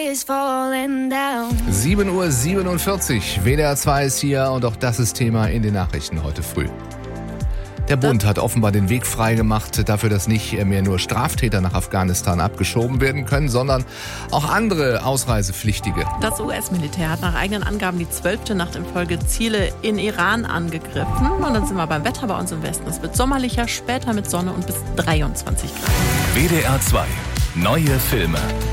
is falling down. 7:47 Uhr, WDR 2 ist hier und auch das ist Thema in den Nachrichten heute früh. Der Bund hat offenbar den Weg freigemacht dafür, dass nicht mehr nur Straftäter nach Afghanistan abgeschoben werden können, sondern auch andere Ausreisepflichtige. Das US-Militär hat nach eigenen Angaben die 12. Nacht in Folge Ziele in Iran angegriffen. Und dann sind wir beim Wetter bei uns im Westen. Es wird sommerlicher, später mit Sonne und bis 23 Grad. WDR 2. Neue Filme.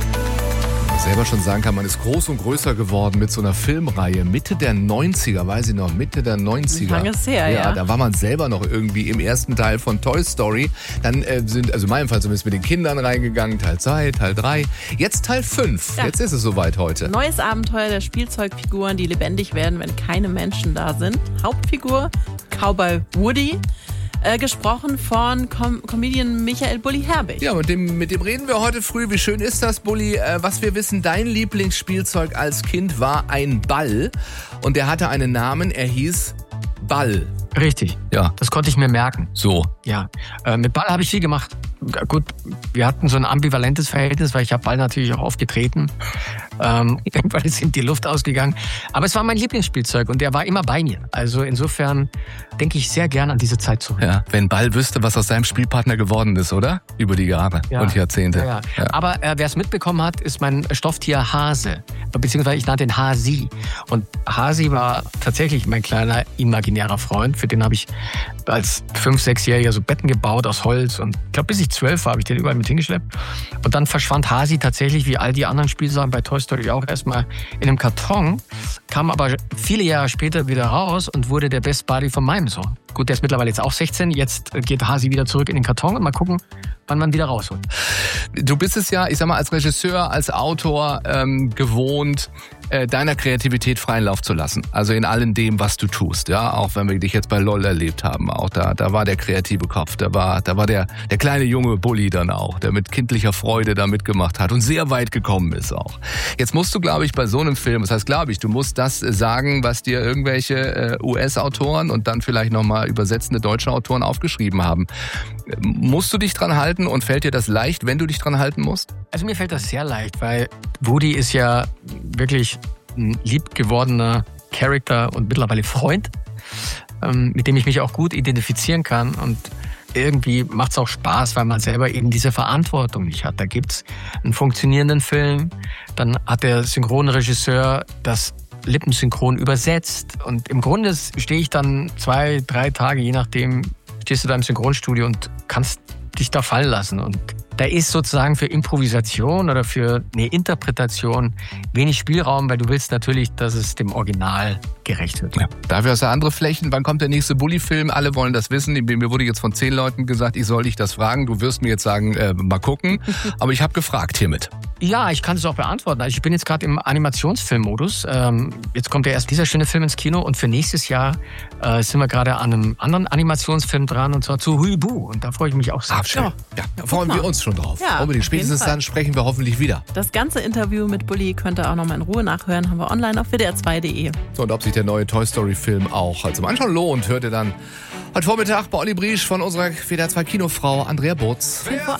Selber schon sagen kann, man ist groß und größer geworden mit so einer Filmreihe. Mitte der 90er, weiß ich noch, Mitte der 90er. Lange ist her, ja. Da war man selber noch irgendwie im ersten Teil von Toy Story. Dann sind, also in meinem Fall zumindest mit den Kindern reingegangen, Teil 2, Teil 3. Jetzt Teil 5. Ja. Jetzt ist es soweit heute. Neues Abenteuer der Spielzeugfiguren, die lebendig werden, wenn keine Menschen da sind. Hauptfigur Cowboy Woody. Gesprochen von Comedian Michael Bulli Herbig. Ja, mit dem reden wir heute früh. Wie schön ist das, Bulli? Was wir wissen, dein Lieblingsspielzeug als Kind war ein Ball. Und der hatte einen Namen, er hieß Ball. Richtig, ja. Das konnte ich mir merken. So. Ja, mit Ball habe ich viel gemacht. Gut, wir hatten so ein ambivalentes Verhältnis, weil ich habe Ball natürlich auch aufgetreten. Irgendwann ist in die Luft ausgegangen. Aber es war mein Lieblingsspielzeug und der war immer bei mir. Also insofern denke ich sehr gern an diese Zeit zurück. Ja, wenn Ball wüsste, was aus seinem Spielpartner geworden ist, oder? Über die Jahre und Jahrzehnte. Ja. Aber wer es mitbekommen hat, ist mein Stofftier Hase. Beziehungsweise ich nannte ihn Hasi. Und Hasi war tatsächlich mein kleiner imaginärer Freund. Für den habe ich als 5-, 6-Jähriger so Betten gebaut aus Holz. Und ich glaube, bis ich 12 war, habe ich den überall mit hingeschleppt. Und dann verschwand Hasi tatsächlich, wie all die anderen Spielsachen bei Toy Story auch, erstmal in einem Karton. Kam aber viele Jahre später wieder raus und wurde der Best Buddy von meinem Sohn. Gut, der ist mittlerweile jetzt auch 16. Jetzt geht Hasi wieder zurück in den Karton und mal gucken, wann man wieder rausholt. Du bist es ja, ich sag mal, als Regisseur, als Autor gewohnt, deiner Kreativität freien Lauf zu lassen. Also in allem dem, was du tust. Ja, auch wenn wir dich jetzt bei LOL erlebt haben. Auch da war der kreative Kopf. Da war der kleine junge Bulli dann auch, der mit kindlicher Freude da mitgemacht hat und sehr weit gekommen ist auch. Jetzt musst du, glaube ich, bei so einem Film, das heißt, glaube ich, du musst das sagen, was dir irgendwelche US-Autoren und dann vielleicht nochmal übersetzende deutsche Autoren aufgeschrieben haben. Musst du dich dran halten und fällt dir das leicht, wenn du dich dran halten musst? Also mir fällt das sehr leicht, weil Woody ist ja wirklich ein liebgewordener Charakter und mittlerweile Freund, mit dem ich mich auch gut identifizieren kann. Und irgendwie macht es auch Spaß, weil man selber eben diese Verantwortung nicht hat. Da gibt's einen funktionierenden Film, dann hat der Synchronregisseur das lippensynchron übersetzt. Und im Grunde stehe ich dann 2, 3 Tage, je nachdem, stehst du da im Synchronstudio und kannst dich da fallen lassen. Und da ist sozusagen für Improvisation oder für eine Interpretation wenig Spielraum, weil du willst natürlich, dass es dem Original gerecht wird. Ja. Dafür hast du andere Flächen. Wann kommt der nächste Bulli-Film? Alle wollen das wissen. Mir wurde jetzt von 10 Leuten gesagt, ich soll dich das fragen. Du wirst mir jetzt sagen, mal gucken. Aber ich habe gefragt hiermit. Ja, ich kann es auch beantworten. Also ich bin jetzt gerade im Animationsfilmmodus. Jetzt kommt ja erst dieser schöne Film ins Kino und für nächstes Jahr sind wir gerade an einem anderen Animationsfilm dran und zwar zu Huibu. Und da freue ich mich auch sehr. Schön. Ja, da freuen wir uns schon drauf. Ja, unbedingt. Spätestens dann sprechen wir hoffentlich wieder. Das ganze Interview mit Bulli könnt ihr auch nochmal in Ruhe nachhören. Haben wir online auf wdr2.de. So, und ob sich der neue Toy Story Film auch zum Anschauen lohnt, hört ihr dann heute Vormittag bei Olli Briesch von unserer WDR 2 Kinofrau Andrea Burz.